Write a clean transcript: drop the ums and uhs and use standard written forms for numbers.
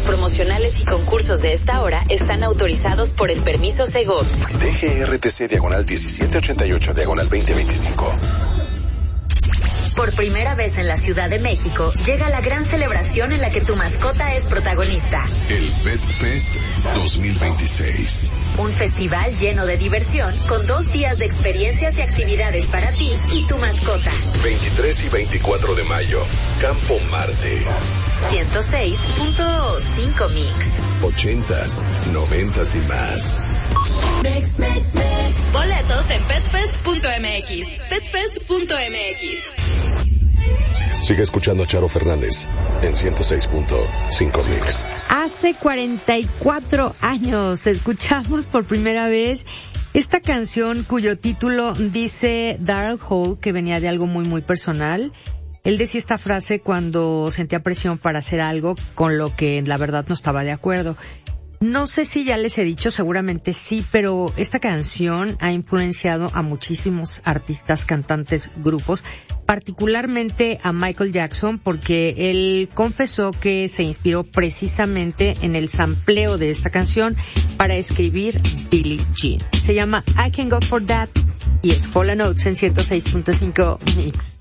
promocionales y concursos de esta hora están autorizados por el permiso Segov. DGRTC/1788/2025. Por primera vez en la Ciudad de México, llega la gran celebración en la que tu mascota es protagonista. El Pet Fest 2026. Un festival lleno de diversión, con 2 días de experiencias y actividades para ti y tu mascota. 23 y 24 de mayo, Campo Marte. 106.5 Mix. 80s, 90s y más. Mix. Boletos en petfest.mx. Petfest.mx. Sigue escuchando a Charo Fernández en 106.5 Mix. Hace 44 años escuchamos por primera vez esta canción cuyo título dice Daryl Hall, que venía de algo muy muy personal. Él decía esta frase cuando sentía presión para hacer algo con lo que la verdad no estaba de acuerdo. No sé si ya les he dicho, seguramente sí, pero esta canción ha influenciado a muchísimos artistas, cantantes, grupos, particularmente a Michael Jackson, porque él confesó que se inspiró precisamente en el sampleo de esta canción para escribir Billie Jean. Se llama I Can Go For That y es Hall & Oates en 106.5 Mix.